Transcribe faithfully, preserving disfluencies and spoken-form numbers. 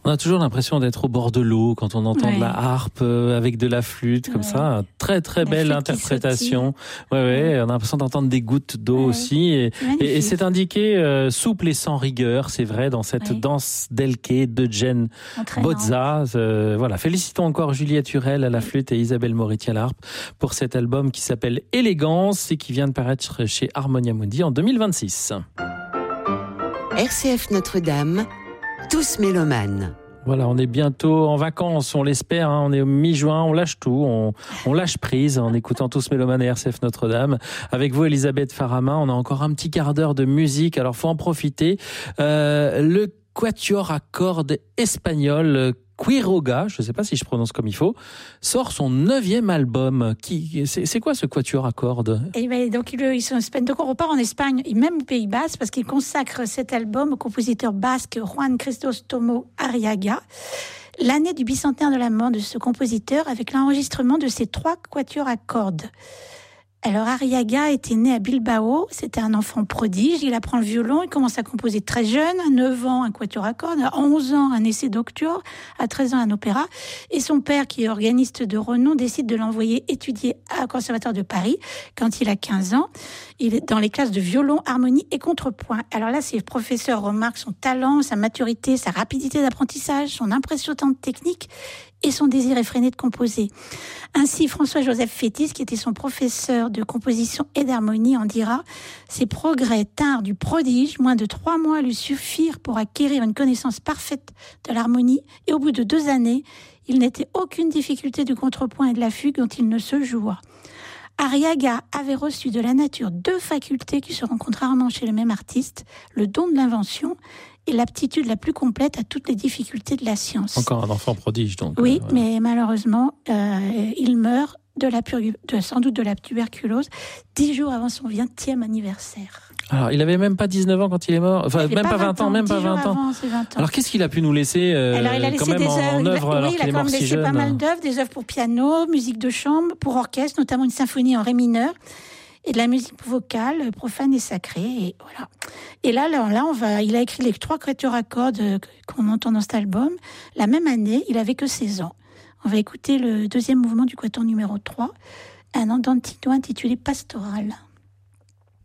On a toujours l'impression d'être au bord de l'eau quand on entend ouais. de la harpe euh, avec de la flûte comme ouais. ça. Très très la belle interprétation. Ouais, ouais, ouais. On a l'impression d'entendre des gouttes d'eau ouais. aussi. Et, et, et c'est indiqué euh, souple et sans rigueur, c'est vrai, dans cette ouais. danse d'Elke de Jen Bozza. Euh, voilà, félicitons encore Juliette Hurel à la flûte et Isabelle Moretti à la harpe pour cet album qui s'appelle Élégance et qui vient de paraître chez Harmonia Mundi en deux mille vingt-six. R C F Notre-Dame, tous mélomanes. Voilà, on est bientôt en vacances, on l'espère, hein, on est au mi-juin, on lâche tout, on, on lâche prise en écoutant Tous Mélomanes et R C F Notre-Dame. Avec vous, Elisabeth Farama, on a encore un petit quart d'heure de musique, alors faut en profiter. Euh, le quatuor à cordes espagnol Quiroga, je ne sais pas si je prononce comme il faut, sort son neuvième album. Qui, c'est, c'est quoi ce quatuor à cordes ? Et ben, donc, ils sont en Espagne. Donc, on repart en Espagne, et même au Pays Basque, parce qu'il consacre cet album au compositeur basque Juan Crisóstomo Arriaga. L'année du bicentenaire de la mort de ce compositeur, avec l'enregistrement de ses trois quatuors à cordes. Alors, Arriaga était né à Bilbao, c'était un enfant prodige, il apprend le violon, il commence à composer très jeune, à neuf ans un quatuor à cordes, à onze ans un essai d'octuor, à treize ans un opéra, et son père, qui est organiste de renom, décide de l'envoyer étudier au Conservatoire de Paris quand il a quinze ans. Il est dans les classes de violon, harmonie et contrepoint. Alors là, ses professeurs remarquent son talent, sa maturité, sa rapidité d'apprentissage, son impressionnante technique et son désir effréné de composer. Ainsi, François-Joseph Fétis, qui était son professeur de composition et d'harmonie, en dira « Ses progrès tinrent du prodige, moins de trois mois lui suffirent pour acquérir une connaissance parfaite de l'harmonie, et au bout de deux années, il n'était aucune difficulté du contrepoint et de la fugue dont il ne se joua. » Arriaga avait reçu de la nature deux facultés qui se rencontrent rarement chez le même artiste, le don de l'invention et l'aptitude la plus complète à toutes les difficultés de la science. Encore un enfant prodige, donc. Oui, euh, voilà. mais malheureusement, euh, il meurt de la pur- de, sans doute de la tuberculose, dix jours avant son vingtième anniversaire. Alors, il avait même pas dix-neuf ans quand il est mort, enfin, même pas vingt ans, même pas vingt ans. Avant, vingt ans. Alors, qu'est-ce qu'il a pu nous laisser, euh, alors, il a laissé quand même des en, œuvres, en œuvre, il, alors oui, qu'il est mort si jeune. Il a quand même laissé pas mal d'œuvres, des œuvres pour piano, musique de chambre, pour orchestre, notamment une symphonie en ré mineur, et de la musique vocale, profane et sacrée, et voilà. Et là, là, là on va, il a écrit les trois quatuors à cordes qu'on entend dans cet album. La même année, il avait que seize ans. On va écouter le deuxième mouvement du quatuor numéro trois, un andantino intitulé Pastoral.